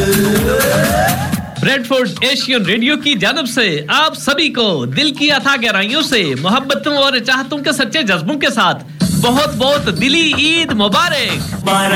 Redford Asian radio की जानब से आप सभी को दिल की अथाह गहराइयों से मोहब्बतों और चाहतों के सच्चे जज्बों के साथ बहुत बहुत दिली ईद मुबारक।